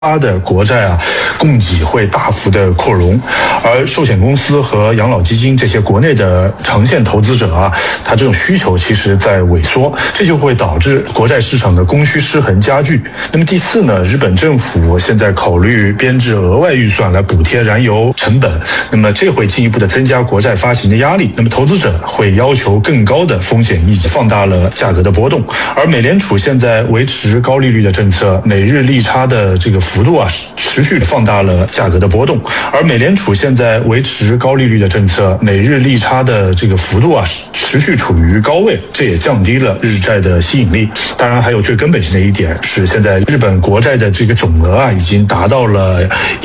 它的国债啊供给会大幅的扩容，而寿险公司和养老基金这些国内的长线投资者啊，它这种需求其实在萎缩，这就会导致国债市场的供需失衡加剧。那么第四呢，日本政府现在考虑编制额外预算来补贴燃油成本，那么这会进一步的增加国债发行的压力，那么投资者会要求更高的风险以及放大了价格的波动。而美联储现在维持高利率的政策，美日利差的这个幅度啊持续放大了价格的波动，而美联储现在维持高利率的政策，美日利差的这个幅度啊持续处于高位，这也降低了日债的吸引力。当然还有最根本性的一点是，现在日本国债的这个总额啊已经达到了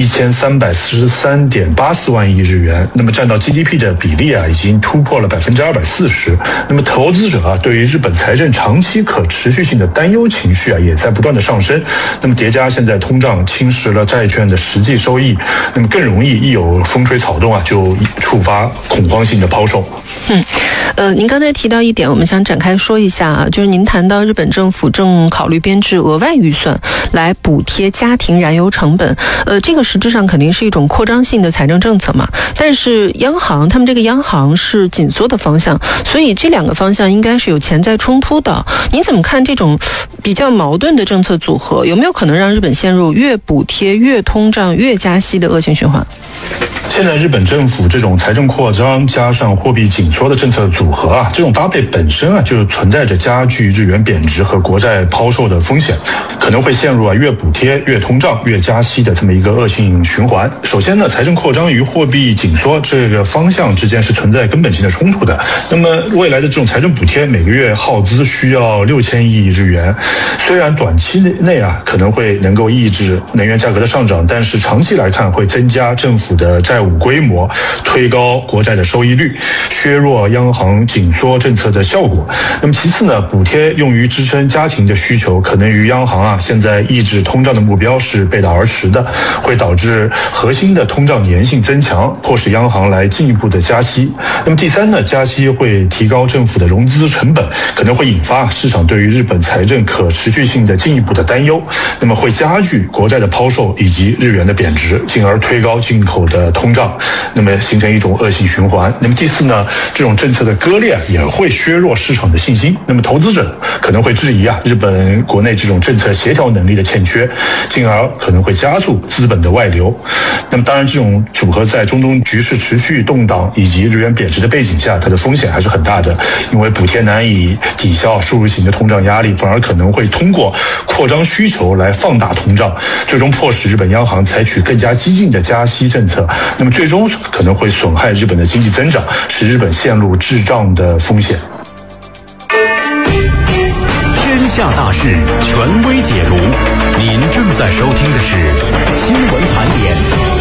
1343.84万亿日元，那么占到 GDP 的比例啊已经突破了240%。那么投资者啊对于日本财政长期可持续性的担忧情绪啊也在不断的上升，那么叠加现在通胀侵蚀了债券的实际收益，那么更容易一有风吹草动啊就触发恐慌性的抛售。 您刚才提到一点，我们想展开说一下啊，就是您谈到日本政府正考虑编制额外预算来补贴家庭燃油成本，这个实质上肯定是一种扩张性的财政政策嘛。但是他们这个央行是紧缩的方向，所以这两个方向应该是有潜在冲突的。您怎么看这种比较矛盾的政策组合？有没有可能让日本陷入越补贴越通胀越加息的恶性循环？ 现在日本政府这种财政扩张加上货币紧缩的政策组合啊，这种搭配本身啊就存在着加剧日元贬值和国债抛售的风险，可能会陷入越补贴越通胀越加息的这么一个恶性循环。首先呢，财政扩张与货币紧缩这个方向之间是存在根本性的冲突的。那么未来的这种财政补贴每个月耗资需要6000亿日元，虽然短期内啊可能会能够抑制能源价格的上涨，但是长期来看会增加政府的债务规模，推高国债的收益率，削弱央行紧缩政策的效果。那么其次呢，补贴用于支撑家庭的需求，可能与央行啊现在抑制通胀的目标是背道而驰的，会导致核心的通胀粘性增强，迫使央行来进一步的加息。那么第三呢，加息会提高政府的融资成本，可能会引发市场对于日本财政可持续性的进一步的担忧，那么会加剧国债的抛售以及日元的贬值，进而推高进口的通胀，那么形成一种恶性循环。那么第四呢，这种政策的割裂也会削弱市场的信心，那么投资者可能会质疑日本国内这种政策协调能力的欠缺，进而可能会加速资本的外流。那么当然这种组合在中东局势持续动荡以及日元贬值的背景下，它的风险还是很大的，因为补贴难以抵消输入型的通胀压力，反而可能会通过扩张需求来放大通胀，最终迫使日本央行采取更加激进的加息政策，那么最终可能会损害日本的经济增长，使日本陷入滞胀的风险。 天下大事，权威解读。您正在收听的是新闻盘点。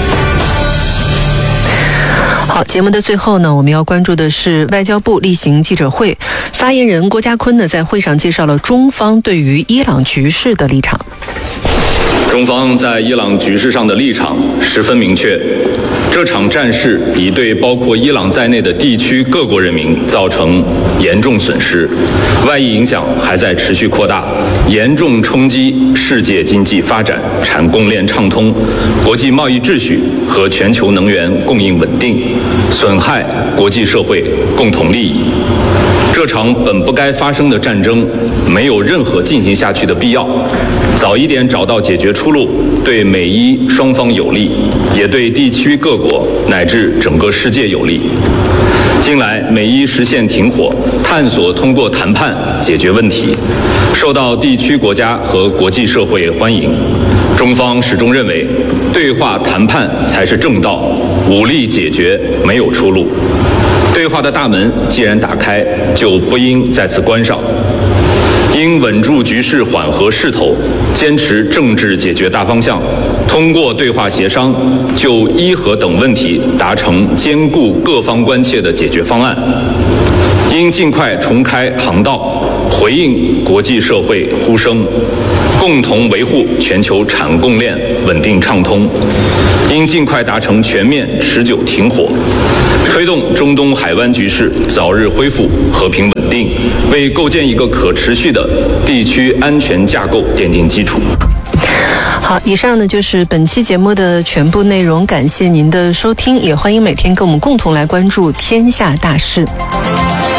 好，节目的最后呢，我们要关注的是外交部例行记者会，发言人郭家坤呢在会上介绍了中方对于伊朗局势的立场。 中方在伊朗局势上的立场十分明确，这场战事已对包括伊朗在内的地区各国人民造成严重损失，外溢影响还在持续扩大，严重冲击世界经济发展、产供链畅通、国际贸易秩序和全球能源供应稳定，损害国际社会共同利益。这场本不该发生的战争没有任何进行下去的必要，早一点找到解决出路，对美伊双方有利，也对地区各国乃至整个世界有利。近来美伊实现停火，探索通过谈判解决问题，受到地区国家和国际社会欢迎。中方始终认为，对话谈判才是正道，武力解决没有出路。对话的大门既然打开，就不应再次关上。应稳住局势缓和势头，坚持政治解决大方向，通过对话协商，就伊核等问题达成兼顾各方关切的解决方案。应尽快重开航道，回应国际社会呼声，共同维护全球产供链稳定畅通。应尽快达成全面持久停火，推动中东海湾局势早日恢复和平稳定，为构建一个可持续的地区安全架构奠定基础。 好，以上呢就是本期节目的全部内容，感谢您的收听，也欢迎每天跟我们共同来关注天下大事。